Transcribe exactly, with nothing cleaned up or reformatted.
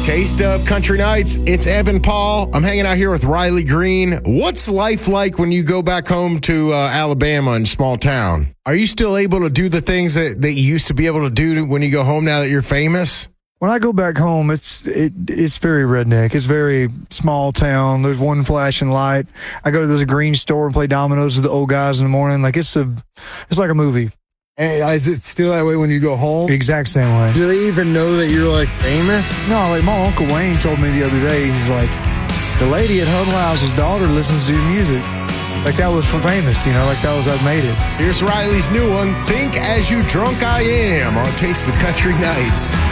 Taste of Country Nights. It's Evan Paul. I'm hanging out here with Riley Green. What's life like when you go back home to uh, Alabama in small town? Are you still able to do the things that, that you used to be able to do when you go home now that you're famous? When I go back home, it's it it's very redneck. It's very small town. There's one flashing light. I go to this green store and play dominoes with the old guys in the morning. Like it's a, it's like a movie. Hey, is it still that way when you go home? Exact same way. Do they even know that you're like famous? No, like my Uncle Wayne told me the other day, he's like, the lady at Huddle House's daughter listens to your music. Like that was for famous, you know, like that was, I've made it. Here's Riley's new one, Think As You Drunk I Am, on Taste of Country Nights.